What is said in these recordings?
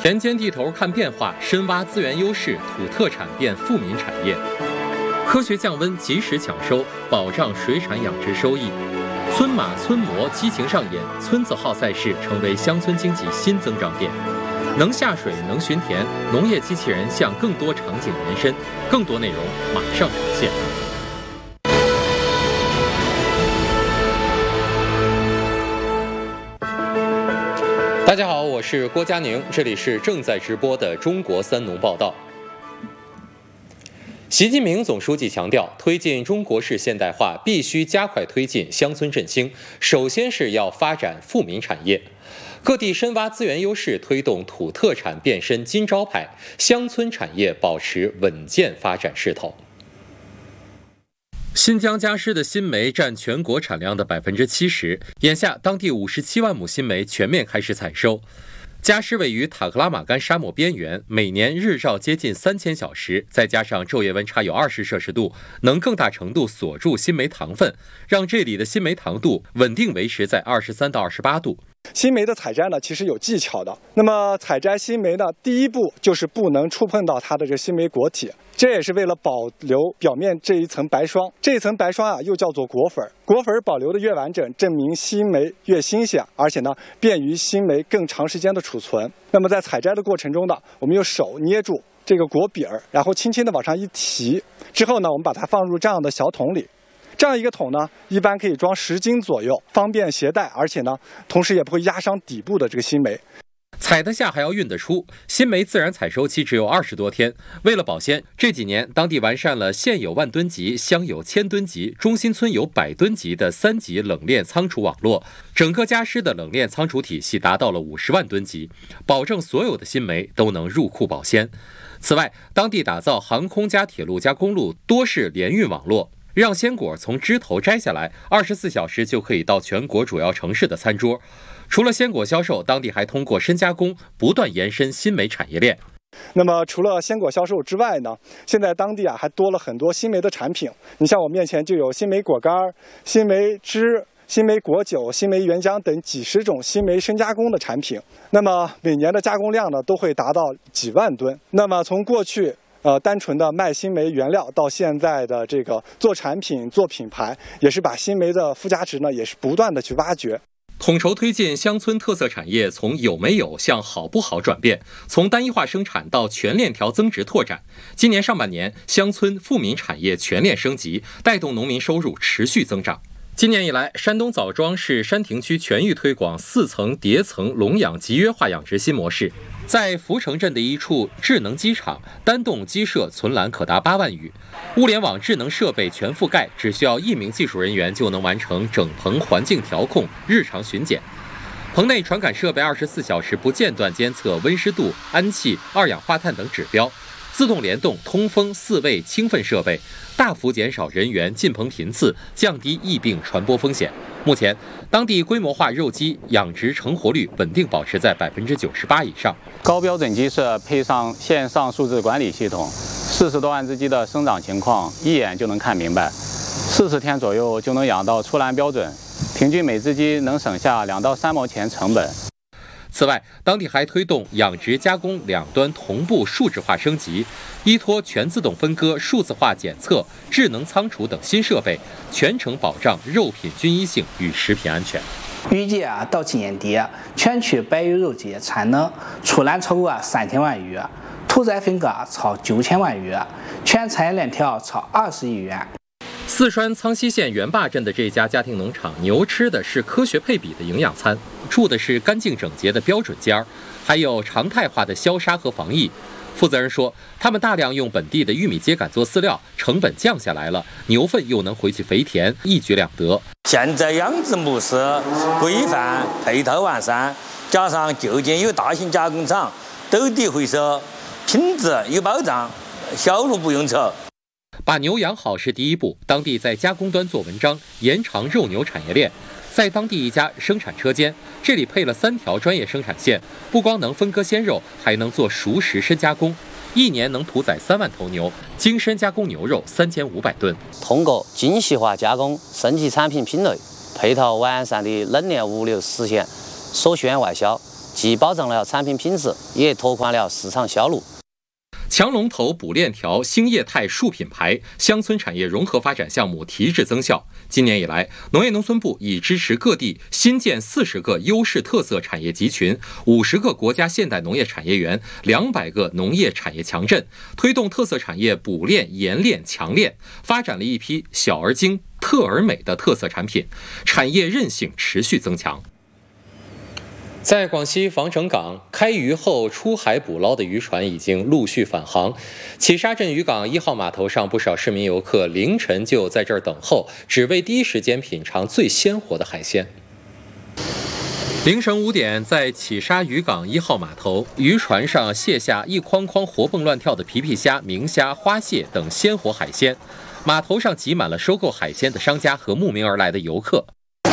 田间地头看变化，深挖资源优势，土特产变富民产业。科学降温，及时抢收，保障水产养殖收益。村马村模激情上演，村子号赛事成为乡村经济新增长点。能下水，能巡田，农业机器人向更多场景延伸。更多内容马上呈现。大家好，我是郭佳宁，这里是正在直播的中国三农报道。习近平总书记强调，推进中国式现代化必须加快推进乡村振兴，首先是要发展富民产业。各地深挖资源优势，推动土特产变身金招牌，乡村产业保持稳健发展势头。新疆加施的新煤占全国产量的70%，眼下当地57万亩新煤全面开始采收。加施位于塔克拉玛干沙漠边缘，每年日照接近3000小时，再加上昼夜温差有20摄氏度，能更大程度锁住新煤糖分，让这里的新煤糖度稳定维持在23到28度。 新煤的采摘呢，其实有技巧的。那么采摘新煤呢，第一步就是不能触碰到它的这个新煤果体，这也是为了保留表面这一层白霜。这一层白霜啊，又叫做果粉。果粉保留的越完整，证明新煤越新鲜，而且呢，便于新煤更长时间的储存。那么在采摘的过程中呢，我们用手捏住这个果柄，然后轻轻的往上一提，之后呢，我们把它放入这样的小桶里。这样一个桶呢，一般可以装10斤左右，方便携带，而且呢，同时也不会压伤底部的这个新煤。 采得下还要运得出，新煤自然采收期只有20多天。为了保鲜，这几年当地完善了县有10000吨级、乡有1000吨级、中心村有100吨级的3级冷链仓储网络，整个加施的冷链仓储体系达到了50万吨级，保证所有的新煤都能入库保鲜。此外，当地打造航空加铁路加公路多式联运网络，让鲜果从枝头摘下来，24小时就可以到全国主要城市的餐桌。除了鲜果销售，当地还通过深加工不断延伸新煤产业链。 那么除了鲜果销售之外呢，现在当地还多了很多新煤的产品。你像我面前就有新煤果干、新煤汁、新煤果酒、新煤原浆等几十种新煤深加工的产品。那么每年的加工量呢，都会达到几万吨。那么从过去单纯的卖新煤原料到现在的这个做产品、做品牌，也是把新煤的附加值呢，也是不断的去挖掘。 统筹推进乡村特色产业从有没有向好不好转变，从单一化生产到全链条增值拓展。今年上半年，乡村富民产业全链升级，带动农民收入持续增长。今年以来，山东枣庄市山亭区全域推广4层叠层笼养集约化养殖新模式。在福城镇的一处智能鸡场，单栋鸡舍存栏可达8万余，物联网智能设备全覆盖，只需要1名技术人员就能完成整棚环境调控、日常巡检。棚内传感设备24小时不间断监测温湿度、氨气、二氧化碳等指标，自动联动通风、饲喂、清粪设备，大幅减少人员进棚频次，降低疫病传播风险。目前，当地规模化肉鸡养殖成活率稳定保持在98%以上。 高标准鸡舍配上线上数字管理系统，40多万只鸡的生长情况一眼就能看明白，40天左右就能养到出栏标准，平均每只鸡能省下2到3毛钱成本。 此外，当地还推动养殖加工两端同步数字化升级，依托全自动分割、数字化检测、智能仓储等新设备，全程保障肉品均一性与食品安全。 预计到今年底，全区白鱼肉鸡产能出栏超过3000万余，屠宰分割超9000万余，全产业链条超20亿元。 四川苍溪县元坝镇的这家家庭农场，牛吃的是科学配比的营养餐，住的是干净整洁的标准间儿，还有常态化的消杀和防疫。负责人说，他们大量用本地的玉米秸秆做饲料，成本降下来了，牛粪又能回去肥田，一举两得。 现在养殖模式规范、配套完善，加上就近有大型加工厂，斗地回收，品质有保障，销路不用愁。 把牛养好是第一步，当地在加工端做文章，延长肉牛产业链。在当地一家生产车间，这里配了3条专业生产线，不光能分割鲜肉，还能做熟食深加工，一年能屠宰3万头牛，精深加工牛肉3500吨。 通过精细化加工升级产品品类，配套完善的冷链物流实现首选外销， 既保障了产品品质，也拓宽了市场销路。 强龙头捕链条兴业态树品牌乡村产业融合发展项目提质增效。今年以来，农业农村部已支持各地新建40个优势特色产业集群、50个国家现代农业产业园、200个农业产业强镇，推动特色产业补链、研链、强链，发展了一批小而精、特而美的特色产品，产业韧性持续增强。在广西防城港，开渔后出海捕捞的渔船已经陆续返航。启沙镇渔港1号码头上，不少市民游客凌晨就在这儿等候，只为第一时间品尝最鲜活的海鲜。凌晨5点，在启沙渔港1号码头，渔船上卸下一筐筐活蹦乱跳的皮皮虾、明虾、花蟹等鲜活海鲜。码头上挤满了收购海鲜的商家和慕名而来的游客。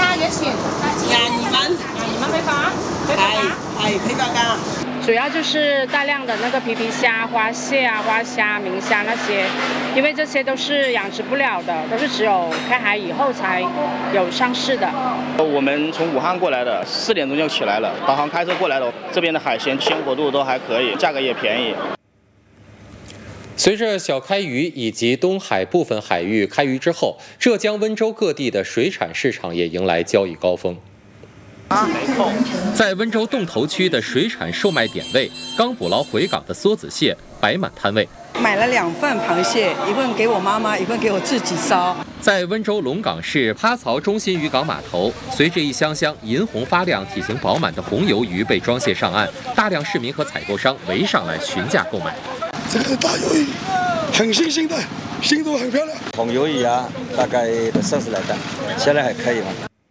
主要就是大量的那个皮皮虾、花蟹啊、花虾、明虾那些，因为这些都是养殖不了的，都是只有开海以后才有上市的。 我们从武汉过来的，4点钟就起来了，导航开车过来的。这边的海鲜鲜活度都还可以，价格也便宜。 随着小开渔以及东海部分海域开渔之后，浙江温州各地的水产市场也迎来交易高峰。在温州洞头区的水产售卖点位，刚捕捞回港的梭子蟹摆满摊位。 买了2份螃蟹，一份给我妈妈，一份给我自己烧。 在温州龙岗市趴槽中心渔港码头，随着一箱箱银红发亮、体型饱满的红鱿鱼被装卸上岸，大量市民和采购商围上来询价购买。 这个大鱿鱼很新鲜的，鲜度很漂亮。 红鱿鱼啊，大概都30来担，现在还可以吗？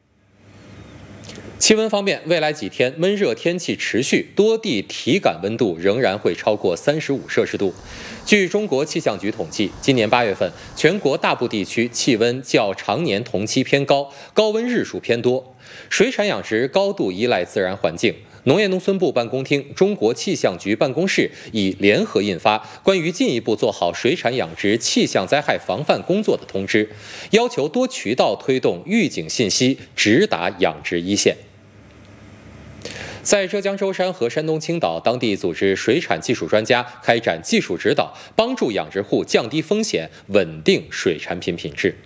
气温方面，未来几天闷热天气持续，多地体感温度仍然会超过35摄氏度。据中国气象局统计，今年8月份，全国大部地区气温较常年同期偏高，高温日数偏多。水产养殖高度依赖自然环境。农业农村部办公厅、中国气象局办公室已联合印发关于进一步做好水产养殖气象灾害防范工作的通知，要求多渠道推动预警信息直达养殖一线。在浙江舟山和山东青岛，当地组织水产技术专家开展技术指导，帮助养殖户降低风险，稳定水产品品质。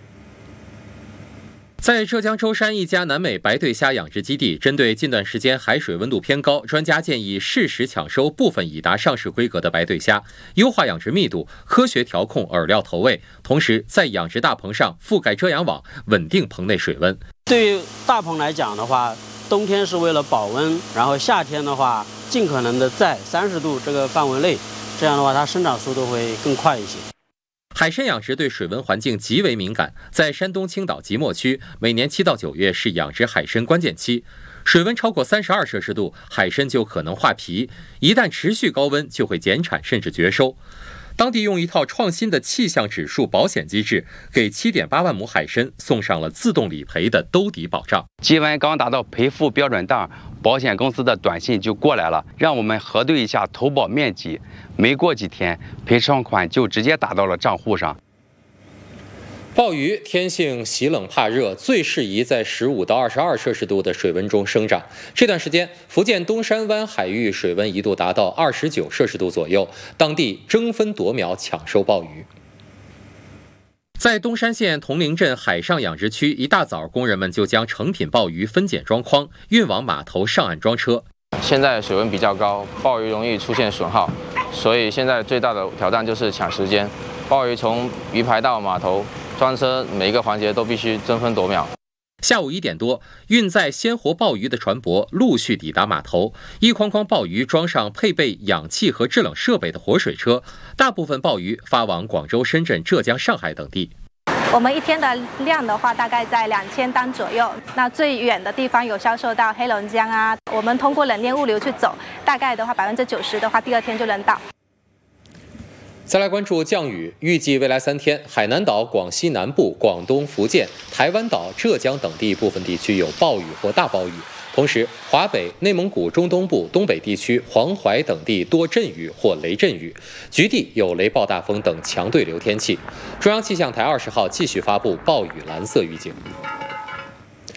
在浙江舟山一家南美白对虾养殖基地，针对近段时间海水温度偏高，专家建议适时抢收部分已达上市规格的白对虾，优化养殖密度，科学调控饵料投喂，同时在养殖大棚上覆盖遮阳网，稳定棚内水温。 对于大棚来讲的话，冬天是为了保温，然后夏天的话，尽可能的在30度这个范围内，这样的话它生长速度会更快一些。 海参养殖对水温环境极为敏感，在山东青岛即墨区，每年7到9月是养殖海参关键期，水温超过32摄氏度，海参就可能化皮，一旦持续高温就会减产甚至绝收。当地用一套创新的气象指数保险机制，给7.8万亩海参送上了自动理赔的兜底保障。 基温刚达到赔付标准档，保险公司的短信就过来了，让我们核对一下投保面积。没过几天，赔偿款就直接打到了账户上。 鲍鱼天性喜冷怕热，最适宜在15到22摄氏度的水温中生长。这段时间，福建东山湾海域水温一度达到29摄氏度左右，当地争分夺秒抢收鲍鱼。在东山县铜陵镇海上养殖区，一大早，工人们就将成品鲍鱼分拣装筐，运往码头上岸装车。 现在水温比较高，鲍鱼容易出现损耗，所以现在最大的挑战就是抢时间。鲍鱼从鱼排到码头装车，每一个环节都必须争分夺秒。 下午1点多，运载鲜活鲍鱼的船舶陆续抵达码头，一筐筐鲍鱼装上配备氧气和制冷设备的活水车，大部分鲍鱼发往广州、深圳、浙江、上海等地。 我们一天的量的话，大概在2000单左右。那最远的地方有销售到黑龙江啊。我们通过冷链物流去走，大概的话90%的话，第2天就能到。 再来关注降雨，预计未来3天，海南岛、广西南部、广东、福建、台湾岛、浙江等地部分地区有暴雨或大暴雨。同时，华北、内蒙古中东部、东北地区、黄淮等地多阵雨或雷阵雨，局地有雷暴大风等强对流天气。中央气象台20号继续发布暴雨蓝色预警。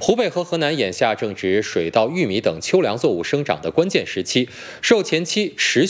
湖北和河南眼下正值水稻、玉米等秋粮作物生长的关键时期，受前期持续